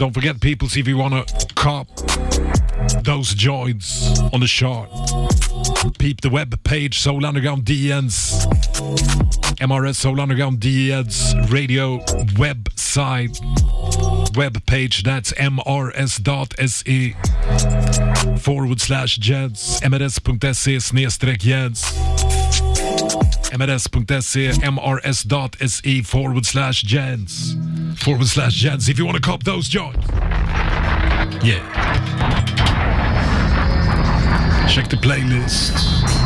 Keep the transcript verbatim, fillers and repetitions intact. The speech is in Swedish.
don't forget, people, see if you wanna cop those joints on the chart. Peep the web page, Soul Underground D N's M R S Soul Underground D N's radio website web page. That's mrs.se forward slash Jens, mrs.se snedstreck Jens, mrs.se mrs.se forward slash Jens forward slash Jens if you want to cop those joints. Yeah. Check the playlist.